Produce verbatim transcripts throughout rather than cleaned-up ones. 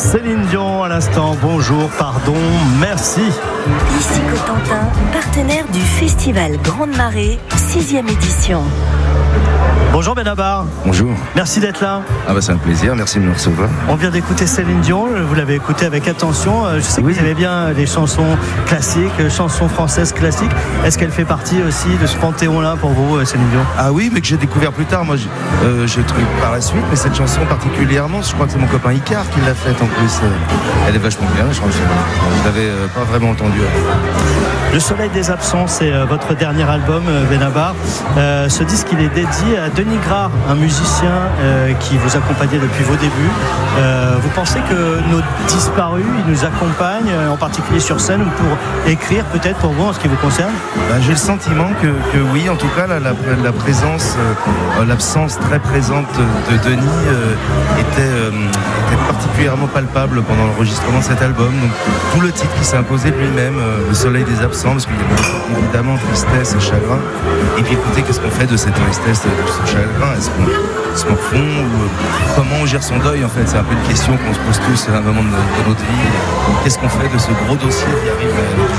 Céline Dion à l'instant. Bonjour, pardon, merci. Ici Cotentin, partenaire du Festival Grande Marée, sixième édition. Bonjour Benabar. Bonjour. Merci d'être là. Ah bah c'est un plaisir, merci de me recevoir. On vient d'écouter Céline Dion, vous l'avez écouté avec attention. Je sais que oui. vous aimez bien les chansons classiques, chansons françaises classiques. Est-ce qu'elle fait partie aussi de ce panthéon-là pour vous, Céline Dion ? Ah oui, mais que j'ai découvert plus tard. Moi, j'ai euh, trouvé par la suite, mais cette chanson particulièrement, je crois que c'est mon copain Icar qui l'a faite en plus. Elle est vachement bien, je crois que je l'avais euh, pas vraiment entendue. Le Soleil des Absents, c'est euh, votre dernier album, euh, Benabar. Euh, ce disque, il est dédié à Denis Gras, un musicien euh, qui vous accompagnait depuis vos débuts. Euh, vous pensez que nos disparus, ils nous accompagnent, euh, en particulier sur scène, ou pour écrire peut-être pour vous en ce qui vous concerne ? Bah, j'ai le sentiment que, que oui, en tout cas, la, la, la présence, euh, l'absence très présente de, de Denis euh, était, euh, était particulièrement palpable pendant l'enregistrement de cet album. Donc tout le titre qui s'est imposé de lui-même, euh, Le Soleil des Absents, parce qu'il y a évidemment tristesse et chagrin. Et puis écoutez, qu'est-ce qu'on fait de cette tristesse, de ce chagrin ? Est-ce qu'on se morfond ou euh, comment on gère son deuil en fait ? C'est un peu une question qu'on se pose tous à un moment de, de notre vie. Qu'est-ce qu'on fait de ce gros dossier qui arrive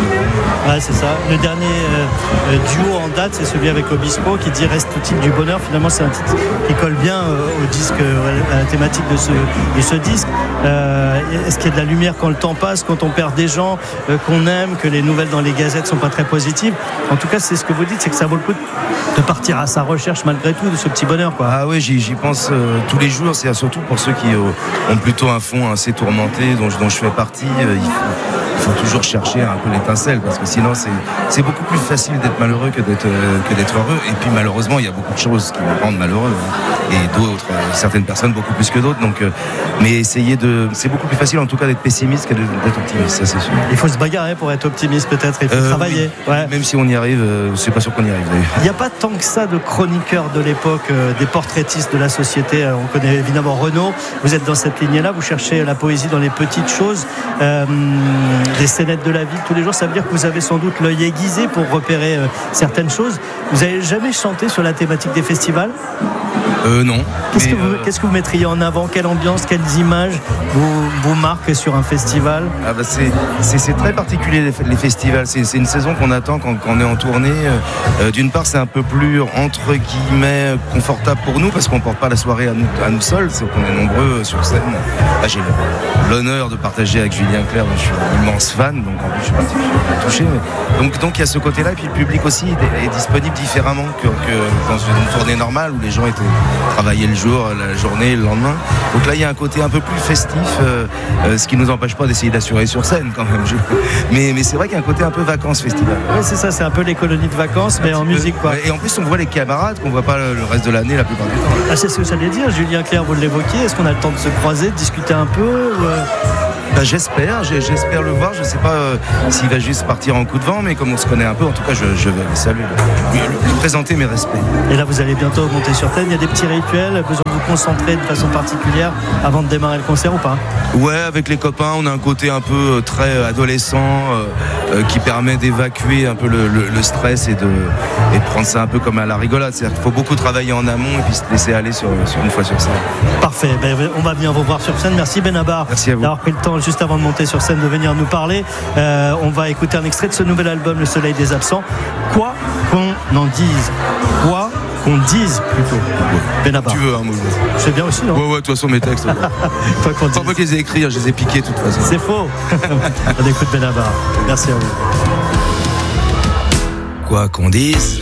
à... Ouais, c'est ça. Le dernier euh, duo en date, c'est celui avec Obispo qui dit Reste-t-il du bonheur ? Finalement, c'est un titre qui colle bien euh, au disque, euh, à la thématique de ce, de ce disque. Euh, est-ce qu'il y a de la lumière quand le temps passe, quand on perd des gens euh, qu'on aime, que les nouvelles dans les gazettes sont pas très positives ? En tout cas, c'est ce que vous dites, c'est que ça vaut le coup de partir à sa recherche malgré tout de ce petit bonheur, quoi. Ah oui, j'y, j'y pense euh, tous les jours. C'est surtout pour ceux qui euh, ont plutôt un fond assez tourmenté, dont, dont je fais partie. Euh, il faut, il faut toujours chercher un peu l'étincelle, parce que sinon c'est, c'est beaucoup plus facile d'être malheureux que d'être, euh, que d'être heureux. Et puis malheureusement, il y a beaucoup de choses qui nous rendent malheureux, hein, et d'autres, euh, certaines personnes beaucoup plus que d'autres. Donc, euh, mais essayer de, c'est beaucoup plus facile en tout cas d'être pessimiste que d'être optimiste, ça c'est sûr. Il faut se bagarrer pour être optimiste peut-être. Il faut Euh, travailler. oui. Ouais. Même si on y arrive, euh, c'est pas sûr qu'on y arrive d'ailleurs. Il n'y a pas tant que ça de chroniqueurs de l'époque, euh, des portraitistes de la société. Euh, on connaît évidemment Renaud. Vous êtes dans cette lignée-là. Vous cherchez la poésie dans les petites choses, euh, des scénettes de la vie de tous les jours. Ça veut dire que vous avez sans doute l'œil aiguisé pour repérer euh, certaines choses. Vous n'avez jamais chanté sur la thématique des festivals ? Euh, non. Qu'est-ce Mais, que, vous, euh, qu'est-ce que vous mettriez en avant ? Quelle ambiance, quelles images vous, vous marquent sur un festival ? Ah bah c'est, c'est, c'est très particulier les, les festivals. C'est, c'est une saison qu'on attend quand, quand on est en tournée. Euh, d'une part, c'est un peu plus entre guillemets confortable pour nous parce qu'on ne porte pas la soirée à nous, à nous seuls. C'est qu'on est nombreux sur scène. Là, j'ai l'honneur de partager avec Julien Clerc, dont je suis un immense fan. Donc en plus, je suis particulièrement touché. Mais... Donc, donc il y a ce côté-là. Et puis le public aussi est, est disponible différemment que, que dans une tournée normale où les gens étaient travailler le jour, la journée, le lendemain. Donc là, il y a un côté un peu plus festif, euh, euh, ce qui ne nous empêche pas d'essayer d'assurer sur scène quand même. Je... Mais, mais c'est vrai qu'il y a un côté un peu vacances festival. Oui, c'est ça, c'est un peu les colonies de vacances, mais en musique, quoi. Et en plus, on voit les camarades qu'on ne voit pas le reste de l'année la plupart du temps. Ah, c'est ce que j'allais dire, Julien Clerc, vous l'évoquiez. Est-ce qu'on a le temps de se croiser, de discuter un peu ou euh... Ben, j'espère, j'espère le voir. Je ne sais pas euh, s'il va juste partir en coup de vent, mais comme on se connaît un peu, en tout cas, je, je vais le saluer, lui, lui présenter mes respects. Et là, vous allez bientôt monter sur scène. Il y a des petits rituels, besoin de vous concentrer de façon particulière avant de démarrer le concert ou pas ? Ouais, avec les copains, on a un côté un peu euh, très adolescent euh, euh, qui permet d'évacuer un peu le, le, le stress et de, et de prendre ça un peu comme à la rigolade. C'est-à-dire qu'il faut beaucoup travailler en amont et puis se laisser aller sur, sur une fois sur scène. Parfait. Ben, on va venir vous voir sur scène. Merci Benabar Merci à vous. d'avoir pris le temps juste avant de monter sur scène de venir nous parler. Euh, on va écouter un extrait de ce nouvel album, Le Soleil des Absents. Quoi qu'on en dise, quoi qu'on dise plutôt. Ouais. Benabar. Tu veux, hein, moi. C'est bien aussi, non ? Ouais, ouais, de toute façon, mes textes. Quoi qu'on dise. Pas moi qui les ai écrits, je les ai piqués de toute façon. C'est faux. On écoute Benabar. Merci à vous. Quoi qu'on dise.